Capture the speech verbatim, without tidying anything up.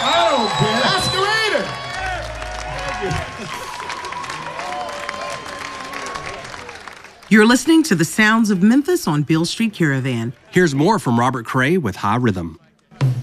I don't care. Masquerader. You're listening to the sounds of Memphis on Beale Street Caravan. Here's more from Robert Cray with High Rhythm.